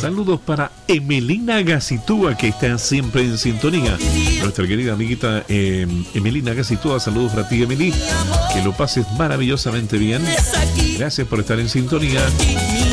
Saludos para Emelina Gacitúa, que está siempre en sintonía. Nuestra querida amiguita Emelina Gacitúa, saludos para ti, Emily. Que lo pases maravillosamente bien. Gracias por estar en sintonía.